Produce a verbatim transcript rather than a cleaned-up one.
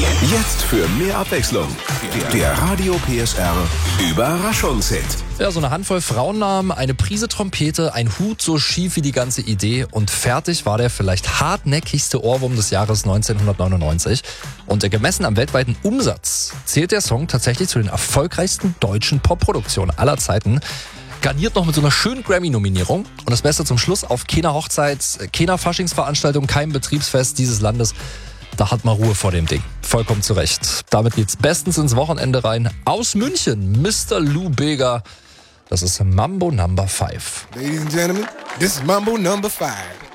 Jetzt für mehr Abwechslung. Der Radio P S R Überraschungshit. Ja, so eine Handvoll Frauennamen, eine Prise Trompete, ein Hut so schief wie die ganze Idee und fertig war der vielleicht hartnäckigste Ohrwurm des Jahres neunzehnhundertneunundneunzig. Und gemessen am weltweiten Umsatz zählt der Song tatsächlich zu den erfolgreichsten deutschen Popproduktionen aller Zeiten. Garniert noch mit so einer schönen Grammy-Nominierung. Und das Beste zum Schluss: auf keiner Hochzeit, keiner Faschingsveranstaltung, keinem Betriebsfest dieses Landes. Da hat man Ruhe vor dem Ding. Vollkommen zu Recht. Damit geht's bestens ins Wochenende rein. Aus München, Mister Lou Bega. Das ist Mambo Number five. Ladies and gentlemen, this is Mambo Number five.